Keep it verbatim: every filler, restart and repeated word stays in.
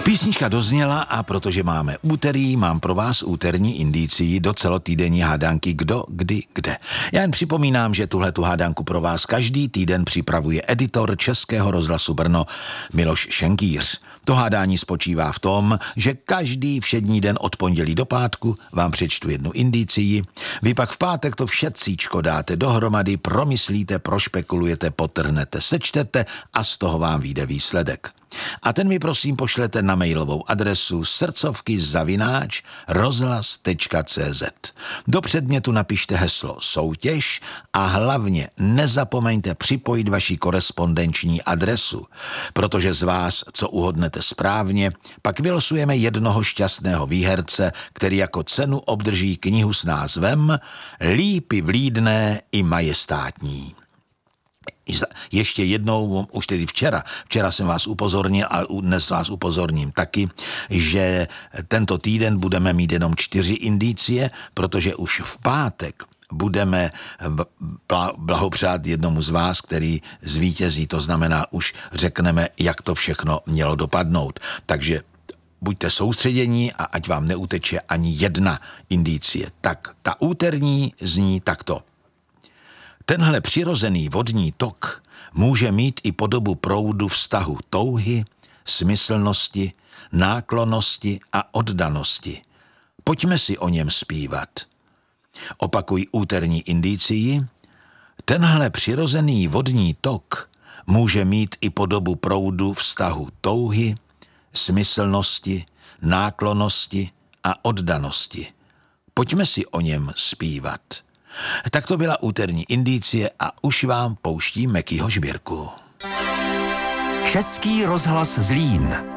Písnička dozněla a protože máme úterý, mám pro vás úterní indicii do celotýdenní hádanky Kdo, kdy, kde. Já jen připomínám, že tuhletu hádanku pro vás každý týden připravuje editor Českého rozhlasu Brno Miloš Šenkýř. To hádání spočívá v tom, že každý všední den od pondělí do pátku vám přečtu jednu indicii, vy pak v pátek to všetcíčko dáte dohromady, promyslíte, prošpekulujete, potrhnete, sečtete a z toho vám vyjde výsledek. A ten mi prosím pošlete na mailovou adresu srdcovky zavináč rozhlas tečka cé zet. Do předmětu napište heslo soutěž a hlavně nezapomeňte připojit vaši korespondenční adresu, protože z vás, co uhodnete správně, pak vylosujeme jednoho šťastného výherce, který jako cenu obdrží knihu s názvem Lípy vlídné i majestátní. Ještě jednou, už tedy včera, včera jsem vás upozornil a dnes vás upozorním taky, že tento týden budeme mít jenom čtyři indicie, protože už v pátek budeme blahopřát jednomu z vás, který zvítězí, to znamená, už řekneme, jak to všechno mělo dopadnout. Takže buďte soustředění a ať vám neuteče ani jedna indicie. Tak ta úterní zní takto. Tenhle přirozený vodní tok může mít i podobu proudu vztahu touhy, smyslnosti, náklonnosti a oddanosti. Pojďme si o něm zpívat. Opakuj úterní indicii. Tenhle přirozený vodní tok může mít i podobu proudu vztahu touhy, smyslnosti, náklonnosti a oddanosti. Pojďme si o něm zpívat. Tak to byla úterní indicie a už vám pouštím Mekyho Žbírku. Český rozhlas Zlín.